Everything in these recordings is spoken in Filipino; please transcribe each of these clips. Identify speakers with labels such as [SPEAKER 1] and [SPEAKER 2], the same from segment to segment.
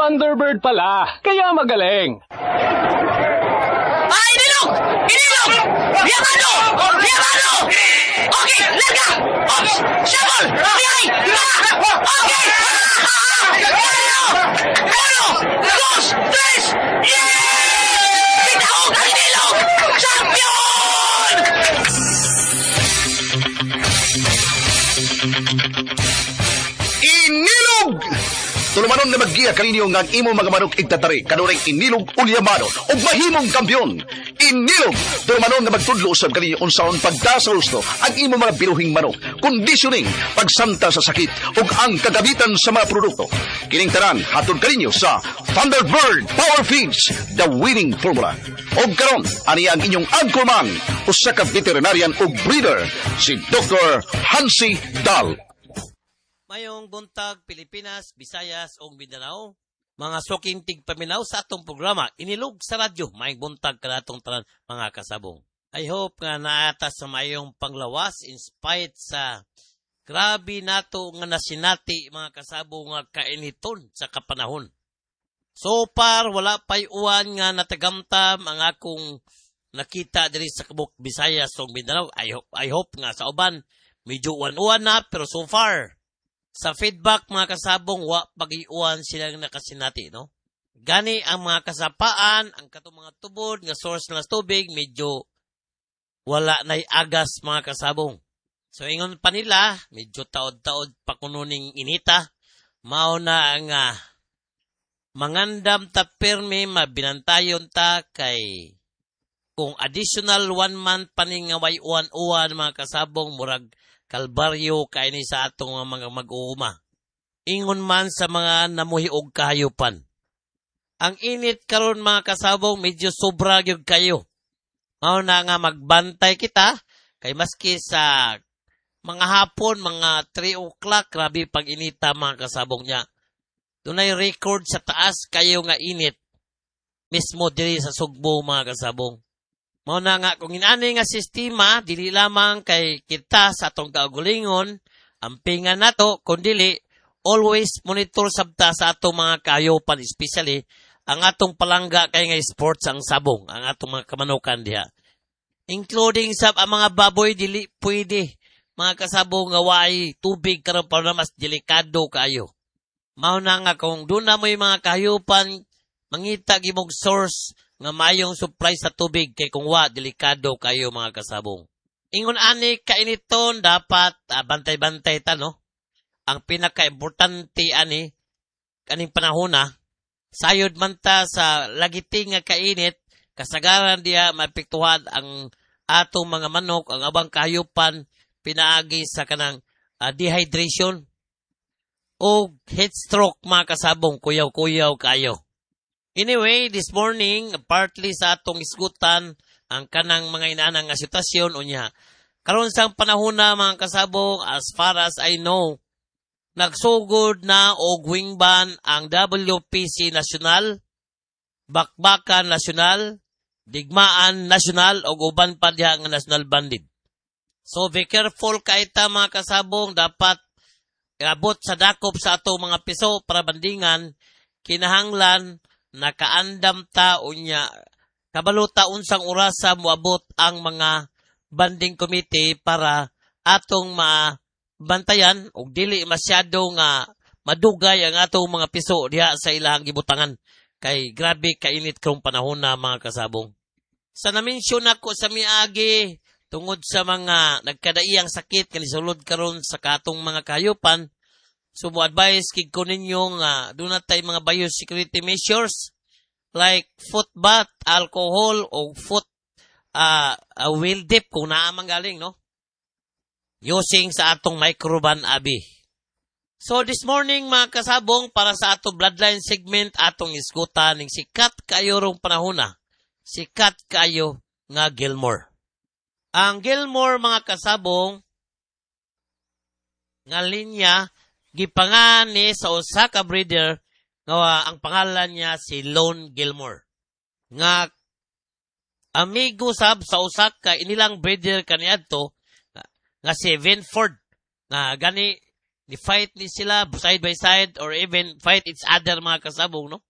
[SPEAKER 1] Thunderbird pala, kaya magaling.
[SPEAKER 2] Ay, Inilog! Inilog! Yamano! Yamano! Okay, larga! Okay, shabol! Okay! Okay! Uno! Dos! Tres! Yay! Bitaog ang Inilog! Champion!
[SPEAKER 3] Inilog! Tulumanon na maggiya kaninyo nga imo mga manok igtatari kanunay inilog ulyamano o mahimong kampyon. Inilog! Tulumanon na magtudlo usab kaninyo unsaon pagda sa husto ang imo mga binuhing manok, conditioning, pagsanta sa sakit ug ang kagamitan sa mga produkto. Kining tanan hatod kaninyo sa Thunderbird Power Feeds, the winning formula. Og karon ani ang inyong anchorman, usa ka veterinarian ug breeder, si Dr. Hansi Dahl.
[SPEAKER 2] Mayong buntag Pilipinas, Visayas ug Mindanao. Mga suking tigpaminaw sa atong programa, Inilog sa radyo. Mayong buntag kanatong tanan mga kasabong. I hope nga naata sa mayong panglawas in spite sa grabe nato nga nasinati mga kasabong nga kainiton sa kapanahon. So far, wala pa'y uwan nga natagamtam ang akong nakita diri sa Kabuk, Visayas ug Mindanao. I hope nga sa uban medyo uwan-uwan na, pero so far sa feedback mga kasabong, wa pag-iuwan silang nakasinati, no? Gani ang mga kasapaan, ang katong mga tubod, nga source ng tubig, medyo wala na'y agas mga kasabong. So, ingon pa nila, medyo taod-taod pakununing inita, mao na ang mangandam ta perme, mabinantayon ta kay kung additional 1 month pa ni nga way uwan-uwan mga kasabong, murag kalbaryo kaini sa atong mga mag-uuma. Ingon man sa mga namuhi og kahayupan. Ang init karon mga kasabong medyo sobra gyud kayo. Mao na nga magbantay kita kay maski sa mga hapon, mga 3 o'clock, grabe pag inita mga kasabong niya. Dunay record sa taas kayo nga init mismo diri sa Sugbo mga kasabong. Mao na nga, kung inani nga sistema, dili lamang kay kita sa atong kaugalingon, ampingan nato, kundili, always monitor sabta sa atong mga kayopan, especially, ang atong palangga kay nga sports ang sabong, ang atong mga kamanukan diha. Including sa ang mga baboy, dili pwede, mga kasabong nga way tubig karon pa na mas delikado kayo. Mao na nga, kung doon na mo yung mga kayopan, mangita gimog source, nga mayong supply sa tubig kay kung wa delikado kayo mga kasabong. Ingon ani kainiton dapat bantay-bantay ta no. Ang pinaka-importante ani kaning panahon sayod man ta sa lagiting nga kainit, kasagaran diha maapektuhan ang atong mga manok, ang abang kahayupan pinaagi sa kanang dehydration o heat stroke mga kasabong, kuyaw-kuyaw kayo. Anyway, this morning, partly sa atong isgutan ang kanang mga inaanang nga sitwasyon unya. Karon sang panahon na mga kasabong, as far as I know, nagsugod na og wingban ang WPC National, Bakbakan National, Digmaan National o uban pa diha nga national banded. So be careful kay ta mga kasabong, dapat abot sa dakop sa ato mga piso para bandingan, kinahanglan nakaandam ta unya kabaluta unsang orasa moabot ang mga banding committee para atong mabantayan ug dili masyado nga madugay ang atong mga piso diha sa ilahang gibutangan kay grabe kainit karong panahon na mga kasabong. Sa na-mention ako sa miagi tungod sa mga nagkadaiyang sakit kanisulod karon sa katong mga kahayupan. So, mo-advise kig ko ninyo nga doon na tayo mga biosecurity measures like foot bath, alcohol, o foot wheel dip kung naamang galing, no? Using sa atong microban abi. So, this morning mga kasabong, para sa atong bloodline segment, atong iskutan ng sikat kayo rong panahon na. Sikat kayo nga Gilmore. Ang Gilmore mga kasabong, nga linya, gipangani sa usa ka breeder nga ang pangalan niya si Lone Gilmore. Nga amigo sab sa usa ka inilang breeder kaniadto nga si Vinford. Nga gani Ni fight ni sila side by side or even fight each other mga kasabong, no?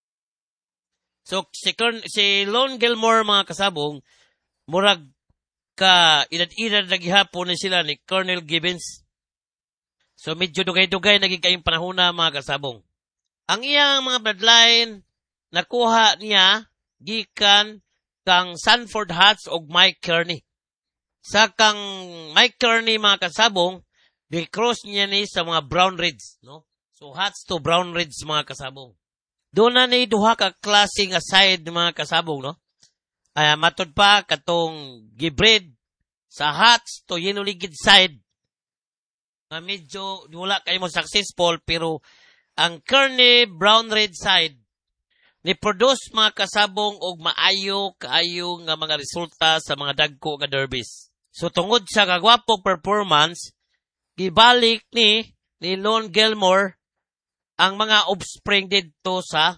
[SPEAKER 2] So si Lon Gilmore mga kasabong, murag ka edad-edad naghihapon na sila ni Colonel Gibbons. So medyo dugay-dugay naging kayong panahon na mga kasabong. Ang iyang mga bloodline nakuha niya gikan kang Sanford Hats o Mike Kearney. Sa kang Mike Kearney mga kasabong, di-cross niya ni sa mga Brown Reds, no? So Hats to Brown Reds mga kasabong. Doon na ni duha ka klaseng aside mga kasabong, no? Ay matod pa katong gibrid sa Hats to Yinuligid side. Medyo wala kayo mo successful pero ang Kearney Brown Red side ni-produce mga kasabong og kaayo nga mga resulta sa mga dagko nga derbies. So tungod sa kagwapong performance, gibalik ni Lon Gilmore ang mga offspring dito sa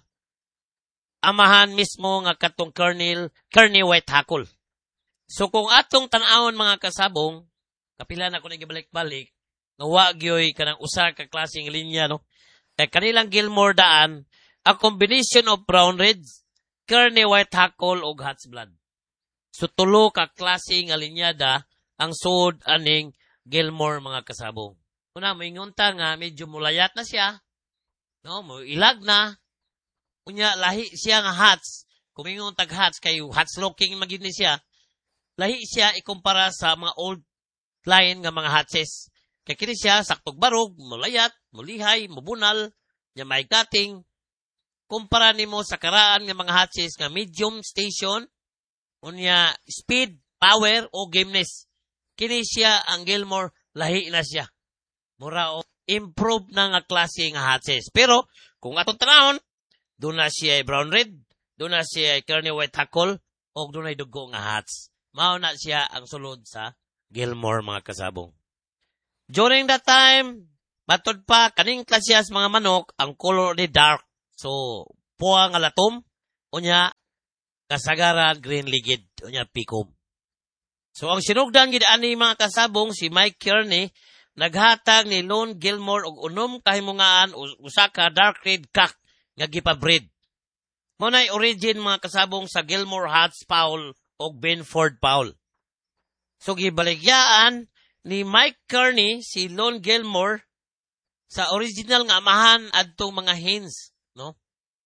[SPEAKER 2] amahan mismo nga katong Kearney White Hackle. So kung atong tan-awon mga kasabong, kapila na ko na gibalik-balik, nga wa gyoy kanang usa ka klaseng linya, no? Kay kanilang Gilmore daan a combination of Brown Reds, Kearney White Hackle ug Hats Blood. So tulo ka klase nga linyada ang suod aning Gilmore mga kasabong. Una moingon ta nga medyo mulayat na siya. No, mo ilag na. Unya lahi siya nga Hats. Kung ingon tag Hats kay Hats looking magid ni siya. Lahi siya ikumpara sa mga old line nga mga Hatses. Kay kini siya saktog barog, mulayat, mulihay, mubunal, nya may cutting. Kumpara nimo sa karaan nga mga Hatches nga medium station, unya speed, power o gameness. Kini siya ang Gilmore, lahi na siya. Mura o improve na nga klase nga Hatches. Pero kung atong tanawon, doon na siya Brown Red, doon na siya Kearney White Hackle, o doon na dugo nga Hats. Mao na siya ang sulod sa Gilmore mga kasabong. During that time, matod pa kaning klasyas mga manok ang color ni dark. So, puwa nga latom, unya, kasagaran, green ligid, unya, pikom. So, ang sinugdan gid ani mga kasabong, si Mike Kearney, naghatag ni Lon Gilmore og unom kahimungaan usa ka dark red cock nga gipabreed. Munay origin mga kasabong sa Gilmore Hats Fowl og Benford Fowl. So, gibaligyaan ni Mike Kearney, si Lon Gilmore, sa original nga amahan adtong mga hens, no?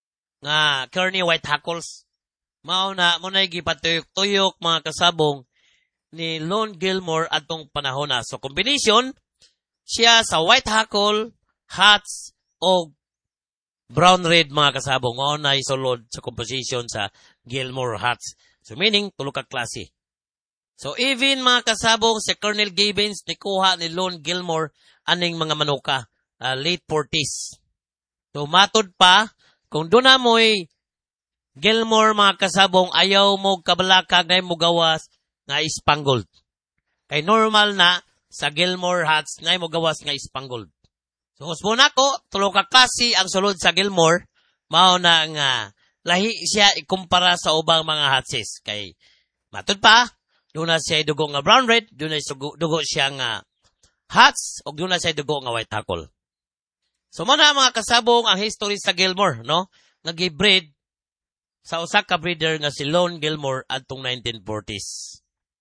[SPEAKER 2] Nga Kearney White Hackles. Mao na gipatuyok-tuyok mga kasabong ni Lon Gilmore atong panahon na. So combination siya sa White Hackle, Hats o Brown Red mga kasabong. Mao na isulod sa composition sa Gilmore Hats. So meaning tulo ka klase. So even mga kasabong si Colonel Gibbons nikuha ni Lon Gilmore aning mga manuka, late 40s. So matod pa kung doon na mo'y Gilmore mga kasabong ayaw mo kabalaka ngay mo gawas nga Spangled. Kay normal na sa Gilmore Hats ngay mo gawas nga Spangled. So husbo na ko, tulo ka klase ang sulod sa Gilmore, mao na nga lahi siya ikumpara sa ubang mga Hatses. Kay matod pa, doon na siya dugo nga Brown Red, doon na dugo siya nga Hats, o doon na siya dugo nga White Hackle. So muna mga kasabong ang history sa Gilmore, no? Nag-breed sa usa ka breeder nga si Lon Gilmore adtong 1940s.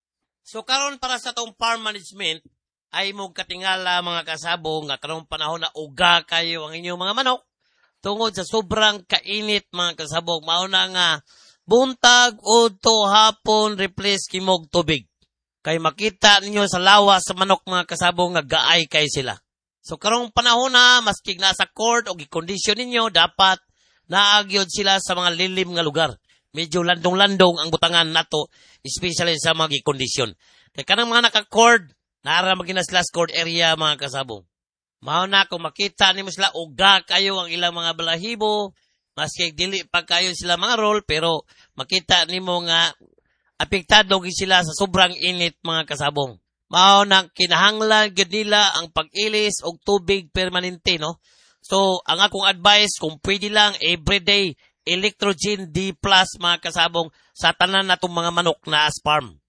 [SPEAKER 2] So karon para sa tong farm management ay mo katingala mga kasabong nga karong panahon na uga kayo ang inyong mga manok tungod sa sobrang kainit mga kasabong. Mao na nga buntag udto hapon replace kimog tubig. Kay makita ninyo sa lawas sa manok mga kasabong nga gaay kay sila. So karong panahon na maski nasa court o gikondisyon ninyo dapat naagyod sila sa mga lilim nga lugar. Medyo landong-landong ang butangan nato especially sa mga gikondisyon. Kaya kanang mga naka-court nara magina sila court area mga kasabong. Mao na kung makita nimo sila uga kayo ang ilang mga balahibo maski dili pa kayo sila mga role pero makita nimo nga apektado gid sila sa sobrang init mga kasabong. Mao nang kinahanglan gid nila ang pag-ilis og tubig permanente, no? So, ang akong advice kung pwede lang everyday Electrogen D+ mga kasabong sa tanan natong mga manok na as farm.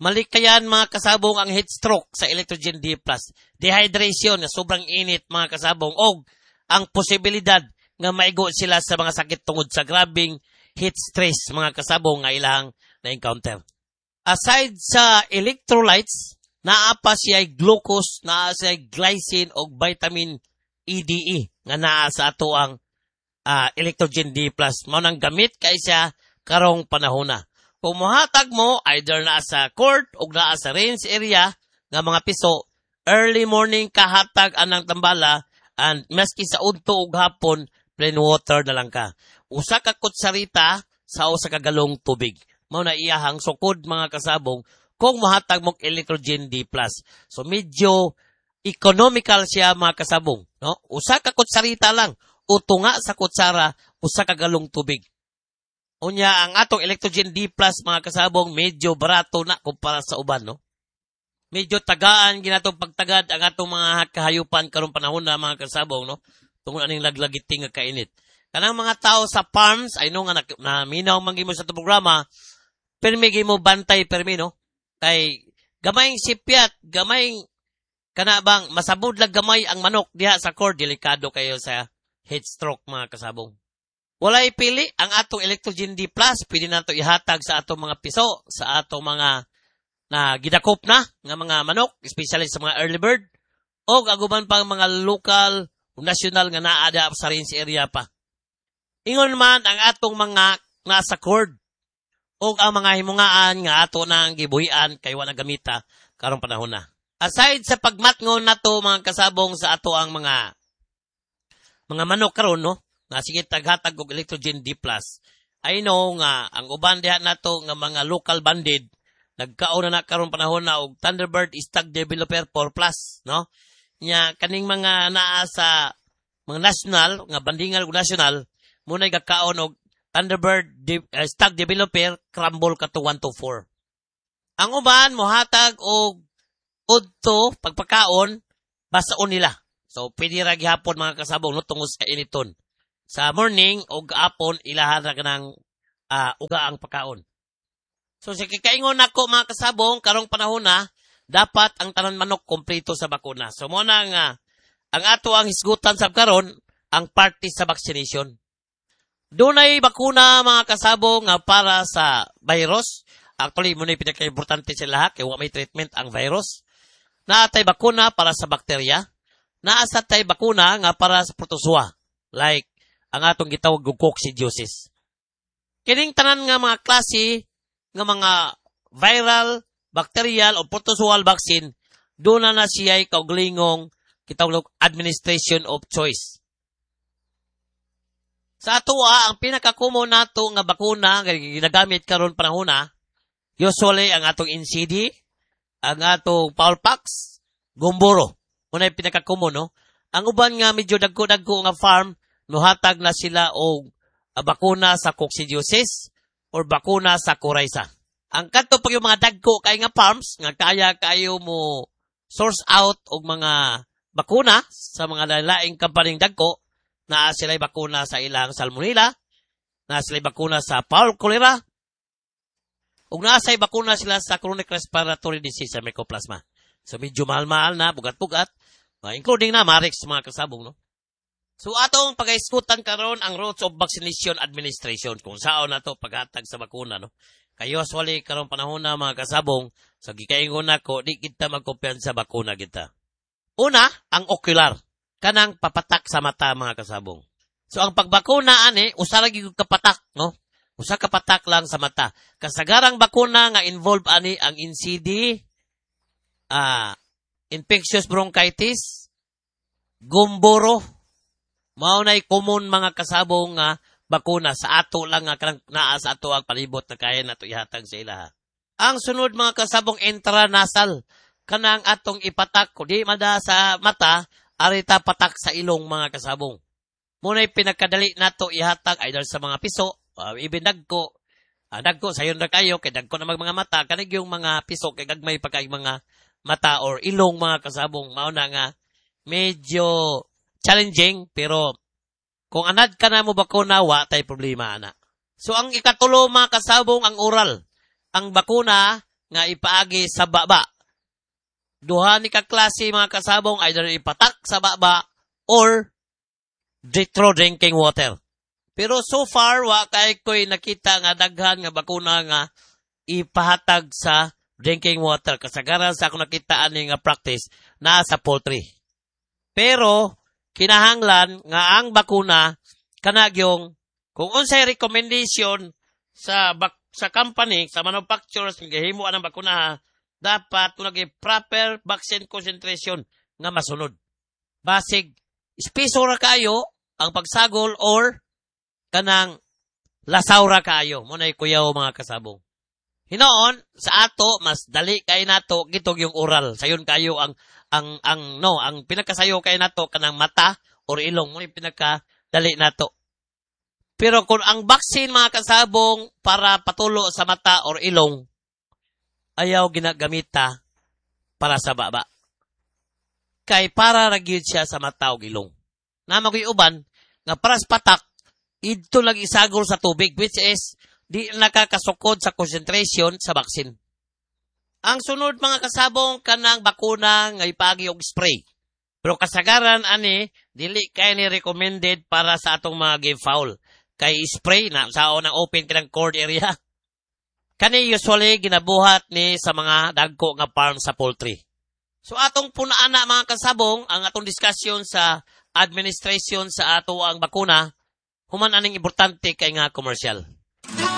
[SPEAKER 2] Malikayan mga kasabong ang heat stroke sa Electrogen D+. Dehydration na sobrang init mga kasabong. O ang posibilidad nga maigo sila sa mga sakit tungod sa grabing heat stress mga kasabong nga ilang na-encounter. Aside sa electrolytes, naa pa siya glucose, naa siya glycine o vitamin EDE nga naa sa ato ang Electrogen D+. Mao nang gamit kay siya karong panahon na. Kung mohatag mo, either naa sa court o naa sa range area nga mga piso, early morning kahatag anang tambala and maski sa udto ug hapon, plain water na lang ka. Usa ka kutsarita sa usa ka galong tubig. Mao na iyahang sukod mga kasabong kung mohatag mo Electrogen D+. So medyo economical siya mga kasabong, no? Usa ka kutsarita lang, utunga sa kutsara, usa ka galong tubig. Unya ang atong Electrogen D+ mga kasabong medyo barato na kumpara sa uban, no? Medyo tagaan ginatong pagtagad ang atong mga kahayupan karong panahon na mga kasabong, no? Tungod aning laglagiting nga kainit. Kanang mga tao sa farms, ay no nga naminaw manggimo sa programa, permi gimo bantay permi, no? Kay gamayng sipyat, gamayng kanabang masabud lag gamay ang manok diha sa core, delikado kayo sa heat stroke mga kasabong. Walay pili ang atong Electrogen D+, pwede nato ihatag sa atong mga piso, sa atong mga na gidakop na nga mga manok, especially sa mga early bird, o aguman pang mga local o national nga naada sa range area pa. Ingon man ang atong mga nasa cord o ang mga himungaan nga ato nang gibuhian kay wala gamita karong panahon na. Aside sa pagmatngon nato mga kasabong sa ato ang mga manok karon, no, na sige taghatag og Electrogen D+, I know nga ang uban diha nato nga mga local banded nagkaon na karon panahon na og Thunderbird Stock Developer 4+, no? Nya kaning mga naa sa mga national nga bandingan og national muna gakaon og Thunderbird Stock Developer Crumble ka to 1 to 4. Ang uban mohatag og udto pagpakaon basaon nila. So pwede ra gihapon mga kasabong no tungod sa initon. Sa morning o gaapon ilahan ra kanang uga ang pagkaon. So sa kikaingon nako mga kasabong karong panahon na dapat ang tanan manok kompleto sa bakuna. So mo na nga ang ato ang hisgutan sa karon ang party sa vaccination. Dunay bakuna mga kasabong nga para sa virus. Actually mo na pinaka-importante sa lahat kay wa may treatment ang virus. Naatay bakuna para sa bakterya. Naasa tay bakuna nga para sa protozoa. Like ang atong gitawag og coccidiosis. Kining tanan nga mga klase nga mga viral, bacterial o protozoal vaccine, doon na siya'y kauglingong kitawag administration of choice. Sa atoa, ang pinakakumo nato nga bakuna nga ginagamit karon panahon na, usually ang atong NCD, ang atong Powellpox, Gumboro. Unay pinakakumo, no? Ang uban nga medyo dagko-dagko nga farm, nuhatag na sila og bakuna sa coccidiosis or bakuna sa coryza. Ang kanto pag yung mga dagko kay nga farms, nga kaya kayo mo source out og mga bakuna sa mga lalaing kampaning dagko, na sila'y bakuna sa ilang salmonella, na sila'y bakuna sa fowl cholera, ug naasay bakuna sila sa chronic respiratory disease sa mycoplasma. So medyo mahal-mahal na, bugat-bugat, including na Marix mga kasabong, no? So atong pag-iskutan karon ang routes of vaccination administration kung saan nato paghatag sa bakuna, no? Kayo usually karong panahon na mga kasabong, sa gikaingon nako di kita magkumpiyansa sa bakuna kita. Una, ang ocular, kanang papatak sa mata mga kasabong. So ang pagbakuna ani usa ra gyud kapatak, no? Usa ka patak lang sa mata. Kasagarang bakuna nga involve ani ang NCD, infectious bronchitis, gumboro, mao nay common mga kasabong nga bakuna sa ato lang nga kanang naa sa ato ang palibot na kaya nato ihatag sa ilaha. Ang sunod mga kasabong intranasal, kanang atong ipatak kudi mada sa mata, arita patak sa ilong mga kasabong. Muna'y pinagkadali nato ihatag either sa mga piso, even dagko sayon ra kayo kay dagko na mga mata, kanig yung mga piso kay gagmay pa kay mga mata or ilong mga kasabong, mao na nga medyo challenging, pero kung anad ka na mo bakuna, wa tay problema ana. So ang ikatulo mga kasabong ang oral. Ang bakuna nga ipaagi sa baba. Duha ni kaklase mga kasabong, either ipatak sa baba or through drinking water. Pero so far, wa kay ko'y nakita nga daghan nga bakuna nga ipahatag sa drinking water. Kasagaran sa ako nakita ani nga practice na sa poultry. Pero, kinahanglan nga ang bakuna, kanagyong, kung unsay recommendation sa company, sa manufacturers, nga himuan ang bakuna, dapat kung proper vaccine concentration nga masunod. Basig, espeso ra kayo ang pagsagol or kanang lasaw ra kayo. Muna'y kuyaw mga kasabong. Hinoon, sa ato, mas dali kay nato, gitog yung oral. Sayon kayo ang pinakasayo kay nato, kanang mata or ilong. Muna'y pinakadali nato. Pero kung ang vaccine mga kasabong para patulo sa mata or ilong, ayaw ginagamita para sa baba. Kay para ragyod siya sa mata o ilong. Namagoy uban, nga paras patak, ito lang isagol sa tubig, which is, di nakakasukod sa concentration sa vaccine. Ang sunod mga kasabong, kanang bakuna nga ipagi og spray. Pero kasagaran ani, dili kay ni recommended para sa atong mga game foul. Kay spray na, sao nang open kinang cord area. Kani usually ginabuhat ni sa mga dagko nga farm sa poultry. So atong punaan na mga kasabong, ang atong discussion sa administration sa ato ang bakuna, human aning importante kay nga commercial.